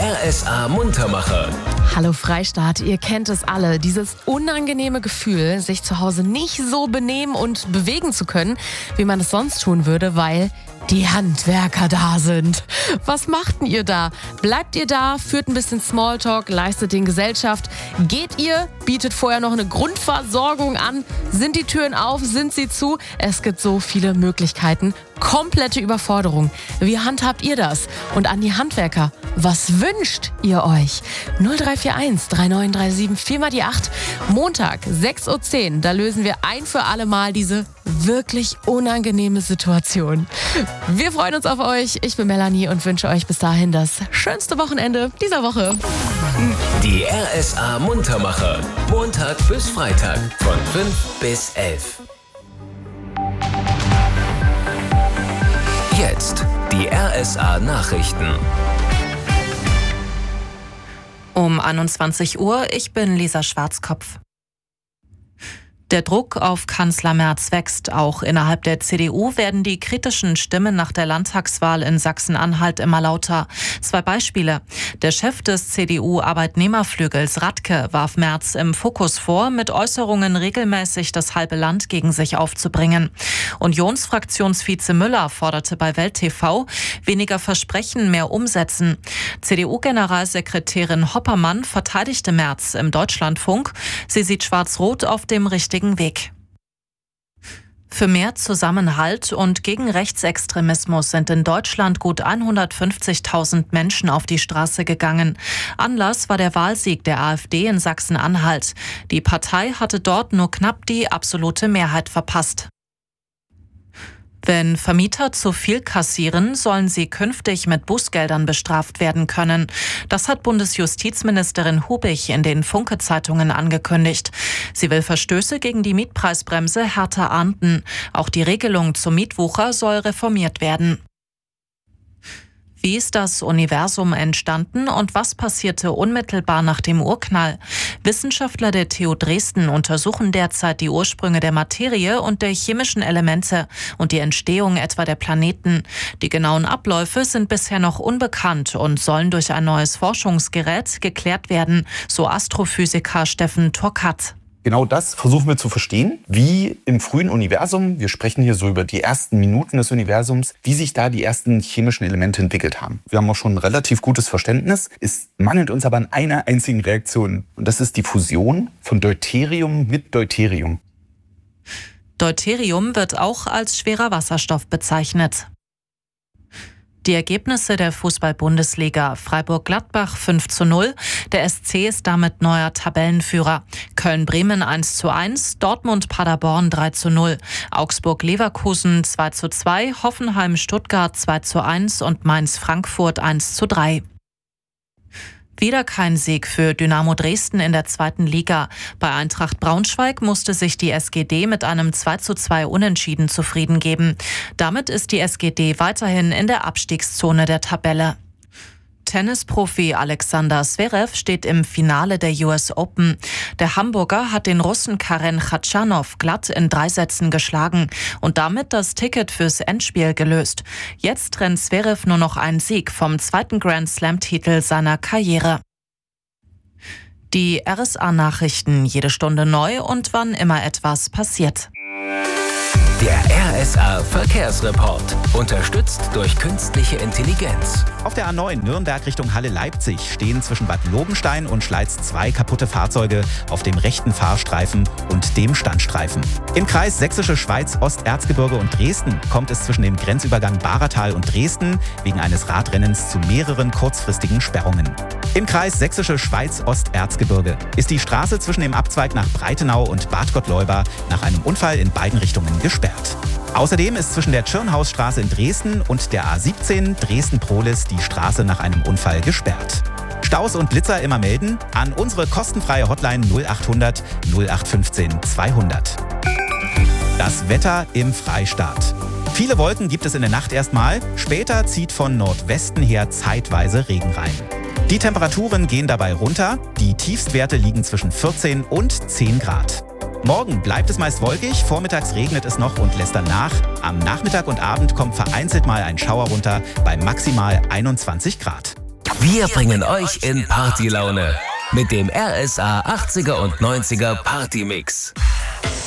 RSA Muntermacher. Hallo Freistaat, ihr kennt es alle. Dieses unangenehme Gefühl, sich zu Hause nicht so benehmen und bewegen zu können, wie man es sonst tun würde, weil die Handwerker da sind. Was macht denn ihr da? Bleibt ihr da, führt ein bisschen Smalltalk, leistet den Gesellschaft? Geht ihr, bietet vorher noch eine Grundversorgung an? Sind die Türen auf, sind sie zu? Es gibt so viele Möglichkeiten. Komplette Überforderung. Wie handhabt ihr das? Und an die Handwerker, was wünscht ihr euch? 0341 3937 4 mal die 8. Montag, 6.10 Uhr, da lösen wir ein für alle Mal diese wirklich unangenehme Situation. Wir freuen uns auf euch. Ich bin Melanie und wünsche euch bis dahin das schönste Wochenende dieser Woche. Die RSA Muntermacher. Montag bis Freitag von 5 bis 11. Jetzt die RSA Nachrichten. Um 21 Uhr, ich bin Lisa Schwarzkopf. Der Druck auf Kanzler Merz wächst. Auch innerhalb der CDU werden die kritischen Stimmen nach der Landtagswahl in Sachsen-Anhalt immer lauter. 2 Beispiele. Der Chef des CDU-Arbeitnehmerflügels Radke warf Merz im Fokus vor, mit Äußerungen regelmäßig das halbe Land gegen sich aufzubringen. Unionsfraktionsvize Müller forderte bei Welt TV, weniger versprechen, mehr umsetzen. CDU-Generalsekretärin Hoppermann verteidigte Merz im Deutschlandfunk. Sie sieht Schwarz-Rot auf dem richtigen Weg. Für mehr Zusammenhalt und gegen Rechtsextremismus sind in Deutschland gut 150.000 Menschen auf die Straße gegangen. Anlass war der Wahlsieg der AfD in Sachsen-Anhalt. Die Partei hatte dort nur knapp die absolute Mehrheit verpasst. Wenn Vermieter zu viel kassieren, sollen sie künftig mit Bußgeldern bestraft werden können. Das hat Bundesjustizministerin Hubich in den Funke-Zeitungen angekündigt. Sie will Verstöße gegen die Mietpreisbremse härter ahnden. Auch die Regelung zum Mietwucher soll reformiert werden. Wie ist das Universum entstanden und was passierte unmittelbar nach dem Urknall? Wissenschaftler der TU Dresden untersuchen derzeit die Ursprünge der Materie und der chemischen Elemente und die Entstehung etwa der Planeten. Die genauen Abläufe sind bisher noch unbekannt und sollen durch ein neues Forschungsgerät geklärt werden, so Astrophysiker Steffen Turkat. Genau das versuchen wir zu verstehen, wie im frühen Universum, wir sprechen hier so über die ersten Minuten des Universums, wie sich da die ersten chemischen Elemente entwickelt haben. Wir haben auch schon ein relativ gutes Verständnis. Es mangelt uns aber an einer einzigen Reaktion. Und das ist die Fusion von Deuterium mit Deuterium. Deuterium wird auch als schwerer Wasserstoff bezeichnet. Die Ergebnisse der Fußball-Bundesliga: Freiburg-Gladbach 5:0, der SC ist damit neuer Tabellenführer. Köln-Bremen 1:1, Dortmund-Paderborn 3:0, Augsburg-Leverkusen 2:2, Hoffenheim-Stuttgart 2:1 und Mainz-Frankfurt 1:3. Wieder kein Sieg für Dynamo Dresden in der 2. Liga. Bei Eintracht Braunschweig musste sich die SGD mit einem 2:2 Unentschieden zufrieden geben. Damit ist die SGD weiterhin in der Abstiegszone der Tabelle. Tennisprofi Alexander Zverev steht im Finale der US Open. Der Hamburger hat den Russen Karen Khachanov glatt in 3 Sätzen geschlagen und damit das Ticket fürs Endspiel gelöst. Jetzt trennt Zverev nur noch einen Sieg vom 2. Grand-Slam-Titel seiner Karriere. Die RSA-Nachrichten jede Stunde neu und wann immer etwas passiert. Der RSA Verkehrsreport. Unterstützt durch künstliche Intelligenz. Auf der A9 Nürnberg Richtung Halle-Leipzig stehen zwischen Bad Lobenstein und Schleiz 2 kaputte Fahrzeuge auf dem rechten Fahrstreifen und dem Standstreifen. Im Kreis Sächsische Schweiz, Osterzgebirge und Dresden kommt es zwischen dem Grenzübergang Bahratal und Dresden wegen eines Radrennens zu mehreren kurzfristigen Sperrungen. Im Kreis Sächsische Schweiz, Osterzgebirge ist die Straße zwischen dem Abzweig nach Breitenau und Bad Gottleuba nach einem Unfall in beiden Richtungen gesperrt. Außerdem ist zwischen der Tschirnhausstraße in Dresden und der A17 Dresden-Prohlis die Straße nach einem Unfall gesperrt. Staus und Blitzer immer melden an unsere kostenfreie Hotline 0800 0815 200. Das Wetter im Freistaat. Viele Wolken gibt es in der Nacht erstmal, später zieht von Nordwesten her zeitweise Regen rein. Die Temperaturen gehen dabei runter, die Tiefstwerte liegen zwischen 14 und 10 Grad. Morgen bleibt es meist wolkig, vormittags regnet es noch und lässt dann nach. Am Nachmittag und Abend kommt vereinzelt mal ein Schauer runter bei maximal 21 Grad. Wir bringen euch in Partylaune mit dem RSA 80er und 90er Partymix.